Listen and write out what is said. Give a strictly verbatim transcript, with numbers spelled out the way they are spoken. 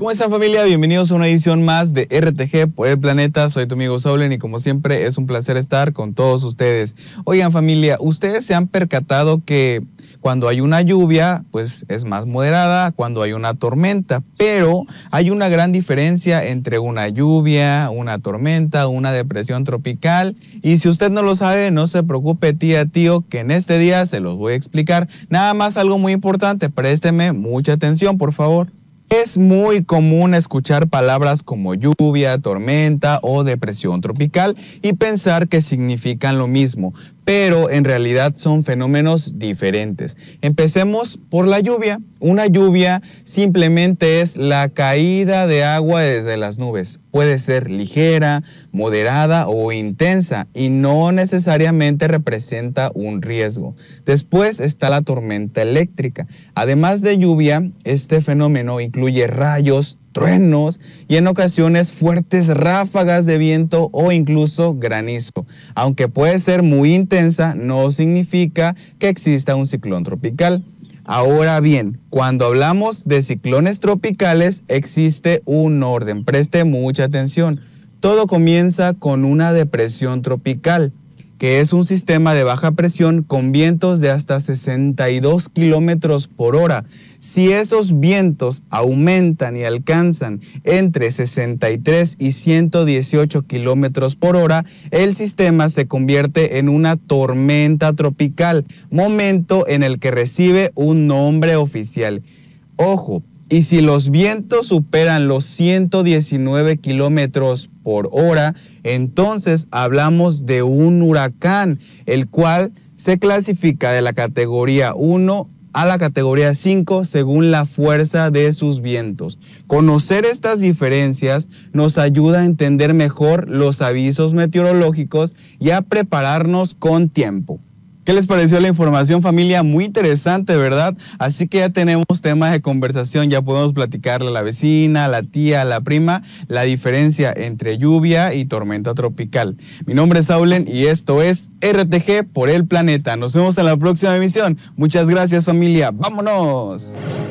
¿Cómo están, familia? Bienvenidos a una edición más de R T G por el planeta. Soy tu amigo Saulen y como siempre es un placer estar con todos ustedes. Oigan, familia, ustedes se han percatado que cuando hay una lluvia, pues es más moderada cuando hay una tormenta, pero hay una gran diferencia entre una lluvia, una tormenta, una depresión tropical. Y si usted no lo sabe, no se preocupe, tía, tío, que en este día se los voy a explicar. Nada más algo muy importante, présteme mucha atención, por favor. Es muy común escuchar palabras como lluvia, tormenta o depresión tropical y pensar que significan lo mismo, pero en realidad son fenómenos diferentes. Empecemos por la lluvia. Una lluvia simplemente es la caída de agua desde las nubes. Puede ser ligera, moderada o intensa y no necesariamente representa un riesgo. Después está la tormenta eléctrica. Además de lluvia, este fenómeno incluye rayos, truenos y en ocasiones fuertes ráfagas de viento o incluso granizo. Aunque puede ser muy intensa, no significa que exista un ciclón tropical. Ahora bien, cuando hablamos de ciclones tropicales existe un orden. Preste mucha atención. Todo comienza con una depresión tropical, que es un sistema de baja presión con vientos de hasta sesenta y dos kilómetros por hora. Si esos vientos aumentan y alcanzan entre sesenta y tres y ciento dieciocho kilómetros por hora, el sistema se convierte en una tormenta tropical, momento en el que recibe un nombre oficial. Ojo, y si los vientos superan los ciento diecinueve kilómetros por hora, entonces hablamos de un huracán, el cual se clasifica de la categoría uno a la categoría cinco según la fuerza de sus vientos. Conocer estas diferencias nos ayuda a entender mejor los avisos meteorológicos y a prepararnos con tiempo. ¿Qué les pareció la información, familia? Muy interesante, ¿verdad? Así que ya tenemos temas de conversación, ya podemos platicarle a la vecina, a la tía, a la prima, la diferencia entre lluvia y tormenta tropical. Mi nombre es Saulen y esto es R T G por el planeta. Nos vemos en la próxima emisión. Muchas gracias, familia. ¡Vámonos!